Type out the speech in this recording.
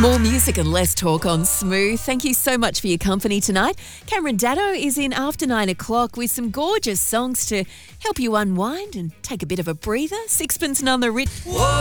More music and less talk on Smooth. Thank you so much for your company tonight. Cameron Daddo is in after 9 o'clock with some gorgeous songs to help you unwind and take a bit of a breather. Sixpence None the Rich.